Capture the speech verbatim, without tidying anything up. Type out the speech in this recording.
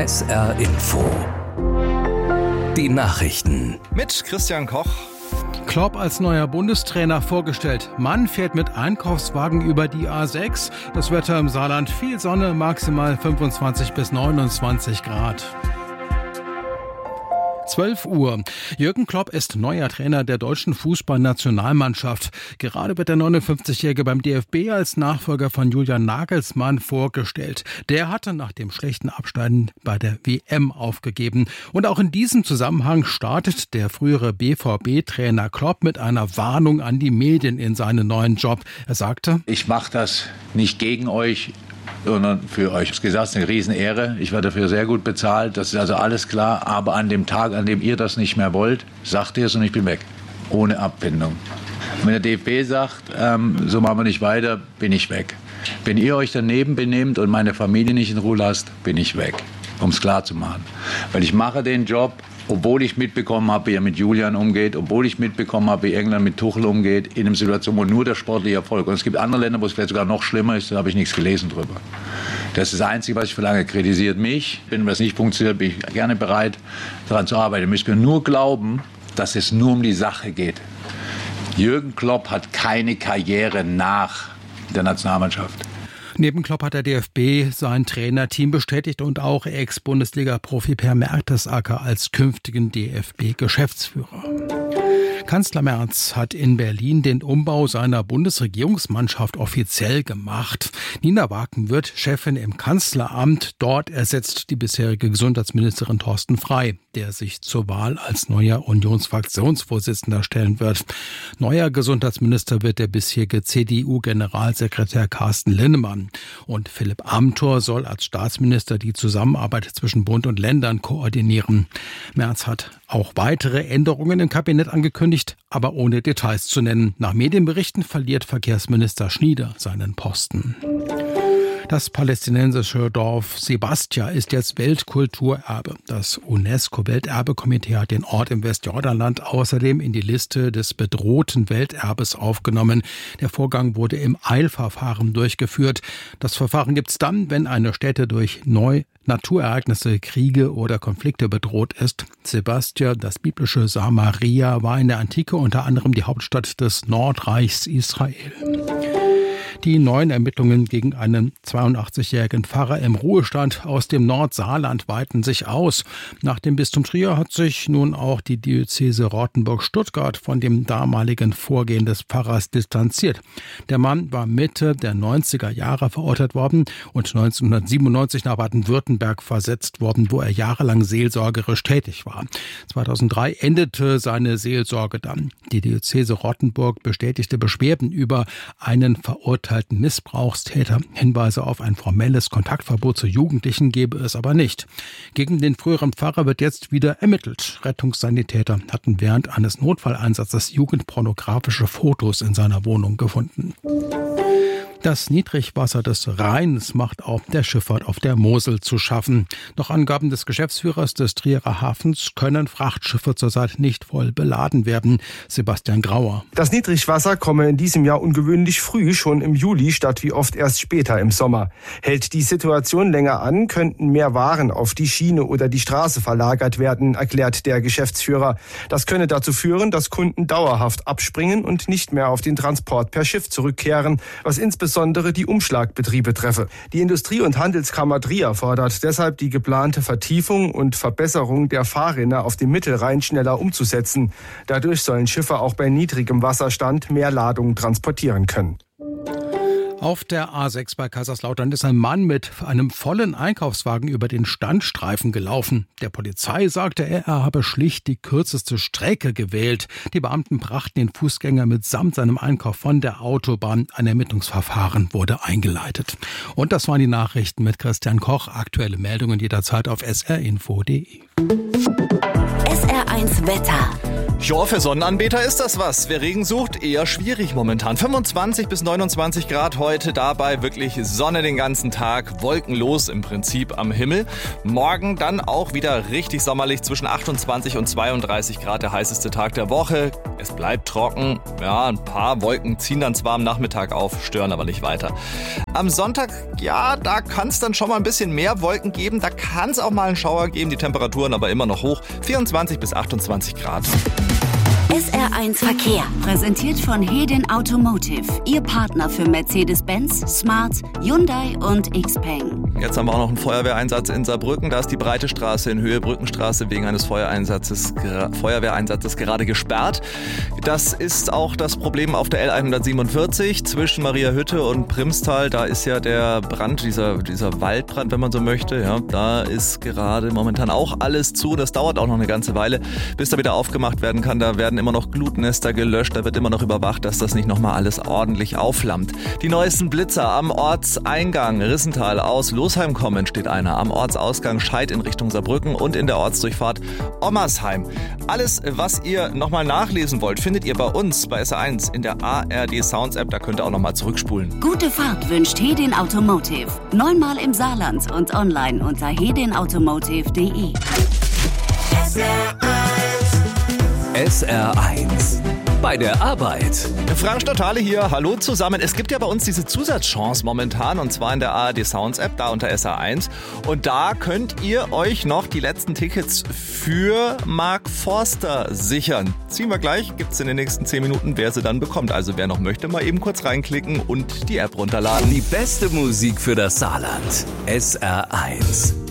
S R Info. Die Nachrichten. Mit Christian Koch. Klopp als neuer Bundestrainer vorgestellt. Mann fährt mit Einkaufswagen über die A sechs. Das Wetter im Saarland: viel Sonne, maximal fünfundzwanzig bis neunundzwanzig Grad. zwölf Uhr. Jürgen Klopp ist neuer Trainer der deutschen Fußballnationalmannschaft. Gerade wird der neunundfünfzigjährige beim D F B als Nachfolger von Julian Nagelsmann vorgestellt. Der hatte nach dem schlechten Abschneiden bei der W M aufgegeben. Und auch in diesem Zusammenhang startet der frühere B V B-Trainer Klopp mit einer Warnung an die Medien in seinen neuen Job. Er sagte: Ich mache das nicht gegen euch, sondern für euch. Das ist eine Riesenehre. Ich werde dafür sehr gut bezahlt. Das ist also alles klar. Aber an dem Tag, an dem ihr das nicht mehr wollt, sagt ihr es und ich bin weg. Ohne Abfindung. Wenn der D F B sagt, ähm, so machen wir nicht weiter, bin ich weg. Wenn ihr euch daneben benehmt und meine Familie nicht in Ruhe lasst, bin ich weg. Um es klar zu machen. Weil ich mache den Job, obwohl ich mitbekommen habe, wie er mit Julian umgeht, obwohl ich mitbekommen habe, wie England mit Tuchel umgeht, in einer Situation, wo nur der sportliche Erfolg. Und es gibt andere Länder, wo es vielleicht sogar noch schlimmer ist, da habe ich nichts gelesen drüber. Das ist das Einzige, was ich verlange. Kritisiert mich. Wenn das nicht funktioniert, bin ich gerne bereit, daran zu arbeiten. Ihr müsst mir nur glauben, dass es nur um die Sache geht. Jürgen Klopp hat keine Karriere nach der Nationalmannschaft. Neben Klopp hat der D F B sein Trainerteam bestätigt und auch Ex-Bundesliga-Profi Per Mertesacker als künftigen D F B-Geschäftsführer. Kanzler Merz hat in Berlin den Umbau seiner Bundesregierungsmannschaft offiziell gemacht. Nina Waken wird Chefin im Kanzleramt. Dort ersetzt die bisherige Gesundheitsministerin Thorsten Frey, der sich zur Wahl als neuer Unionsfraktionsvorsitzender stellen wird. Neuer Gesundheitsminister wird der bisherige C D U-Generalsekretär Carsten Linnemann. Und Philipp Amthor soll als Staatsminister die Zusammenarbeit zwischen Bund und Ländern koordinieren. Merz hat auch weitere Änderungen im Kabinett angekündigt, aber ohne Details zu nennen. Nach Medienberichten verliert Verkehrsminister Schnieder seinen Posten. Das palästinensische Dorf Sebastia ist jetzt Weltkulturerbe. Das UNESCO-Welterbekomitee hat den Ort im Westjordanland außerdem in die Liste des bedrohten Welterbes aufgenommen. Der Vorgang wurde im Eilverfahren durchgeführt. Das Verfahren gibt es dann, wenn eine Stätte durch neu Naturereignisse, Kriege oder Konflikte bedroht ist. Sebastia, das biblische Samaria, war in der Antike unter anderem die Hauptstadt des Nordreichs Israel. Die neuen Ermittlungen gegen einen zweiundachtzigjährigen Pfarrer im Ruhestand aus dem Nordsaarland weiten sich aus. Nach dem Bistum Trier hat sich nun auch die Diözese Rottenburg-Stuttgart von dem damaligen Vorgehen des Pfarrers distanziert. Der Mann war Mitte der neunziger Jahre verurteilt worden und neunzehnhundertsiebenundneunzig nach Baden-Württemberg versetzt worden, wo er jahrelang seelsorgerisch tätig war. zweitausenddrei endete seine Seelsorge dann. Die Diözese Rottenburg bestätigte Beschwerden über einen verurteilten Missbrauchstäter. Hinweise auf ein formelles Kontaktverbot zu Jugendlichen gebe es aber nicht. Gegen den früheren Pfarrer wird jetzt wieder ermittelt. Rettungssanitäter hatten während eines Notfalleinsatzes jugendpornografische Fotos in seiner Wohnung gefunden. Das Niedrigwasser des Rheins macht auch der Schifffahrt auf der Mosel zu schaffen. Nach Angaben des Geschäftsführers des Trierer Hafens können Frachtschiffe zurzeit nicht voll beladen werden. Sebastian Grauer. Das Niedrigwasser komme in diesem Jahr ungewöhnlich früh, schon im Juli, statt wie oft erst später im Sommer. Hält die Situation länger an, könnten mehr Waren auf die Schiene oder die Straße verlagert werden, erklärt der Geschäftsführer. Das könne dazu führen, dass Kunden dauerhaft abspringen und nicht mehr auf den Transport per Schiff zurückkehren, was insbesondere insbesondere die Umschlagbetriebe treffe. Die Industrie- und Handelskammer Trier fordert deshalb, die geplante Vertiefung und Verbesserung der Fahrrinne auf dem Mittelrhein schneller umzusetzen. Dadurch sollen Schiffe auch bei niedrigem Wasserstand mehr Ladungen transportieren können. Auf der A sechs bei Kaiserslautern ist ein Mann mit einem vollen Einkaufswagen über den Standstreifen gelaufen. Der Polizei sagte er, er habe schlicht die kürzeste Strecke gewählt. Die Beamten brachten den Fußgänger mitsamt seinem Einkauf von der Autobahn. Ein Ermittlungsverfahren wurde eingeleitet. Und das waren die Nachrichten mit Christian Koch. Aktuelle Meldungen jederzeit auf s r info punkt d e. S R eins Wetter. Ja, für Sonnenanbeter ist das was. Wer Regen sucht, eher schwierig momentan. fünfundzwanzig bis neunundzwanzig Grad heute, dabei wirklich Sonne den ganzen Tag, wolkenlos im Prinzip am Himmel. Morgen dann auch wieder richtig sommerlich, zwischen achtundzwanzig und zweiunddreißig Grad, der heißeste Tag der Woche. Es bleibt trocken, ja, ein paar Wolken ziehen dann zwar am Nachmittag auf, stören aber nicht weiter. Am Sonntag, ja, da kann es dann schon mal ein bisschen mehr Wolken geben, da kann es auch mal einen Schauer geben, die Temperaturen aber immer noch hoch, vierundzwanzig bis achtundzwanzig Grad. S R eins Verkehr, präsentiert von Hedin Automotive, Ihr Partner für Mercedes-Benz, Smart, Hyundai und Xpeng. Jetzt haben wir auch noch einen Feuerwehreinsatz in Saarbrücken. Da ist die breite Straße in Höhe Brückenstraße wegen eines Feuereinsatzes, Feuerwehreinsatzes gerade gesperrt. Das ist auch das Problem auf der L hundertsiebenundvierzig zwischen Mariahütte und Primstal. Da ist ja der Brand, dieser, dieser Waldbrand, wenn man so möchte. Ja, da ist gerade momentan auch alles zu. Das dauert auch noch eine ganze Weile, bis da wieder aufgemacht werden kann. Da werden immer noch Glutnester gelöscht. Da wird immer noch überwacht, dass das nicht nochmal alles ordentlich aufflammt. Die neuesten Blitzer am Ortseingang Rissental aus Losheim kommen, steht einer. Am Ortsausgang Scheid in Richtung Saarbrücken und in der Ortsdurchfahrt Ommersheim. Alles, was ihr nochmal nachlesen wollt, findet ihr bei uns bei S R eins in der A R D Sounds App. Da könnt ihr auch nochmal zurückspulen. Gute Fahrt wünscht Hedin Automotive. Neunmal im Saarland und online unter hedin automotive punkt de. S R eins. Bei der Arbeit. Frank Stotale hier, hallo zusammen. Es gibt ja bei uns diese Zusatzchance momentan, und zwar in der A R D Sounds App, da unter S R eins. Und da könnt ihr euch noch die letzten Tickets für Mark Forster sichern. Ziehen wir gleich, gibt's in den nächsten zehn Minuten, wer sie dann bekommt. Also wer noch möchte, mal eben kurz reinklicken und die App runterladen. Die beste Musik für das Saarland. S R eins.